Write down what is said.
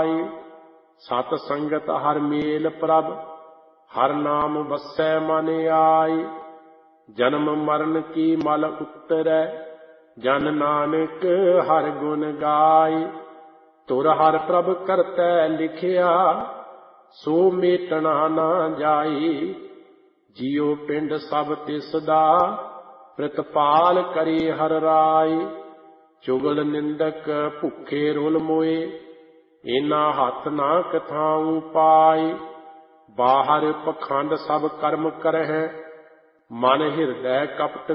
ਪਾਈ। ਸਤ ਸੰਗਤ ਹਰ ਮੇਲ ਪ੍ਰਭ, ਹਰ ਨਾਮ ਵਸੈ ਮਨ ਆਈ। ਜਨਮ ਮਰਨ ਕੀ ਮਲ ਉਤਰੈ, ਜਨ ਨਾਨਕ ਹਰ ਗੁਣ ਗਾਈ। ਤੁਰ ਹਰ ਪ੍ਰਭ ਕਰਤੈ ਲਿਖਿਆ, ਸੋ ਮੇਟਣਾ ਨਾ ਜਾਈ। ਜਿਉ ਪਿੰਡ ਸਭ ਤਿਸ ਦਾ, ਪ੍ਰਿਤਪਾਲ ਕਰੀ ਹਰ ਰਾਈ। ਚੁਗਲ ਨਿੰਦਕ ਭੁੱਖੇ ਰੁਲ ਮੋਏ, ਇਨਾ ਹੱਥ ਨਾ ਕਥਾਉ ਪਾਈ। ਬਾਹਰ ਪਖੰਡ ਸਭ ਕਰਮ ਕਰਹਿ, ਮਨ ਹਿਰਦੈ ਕਪਟ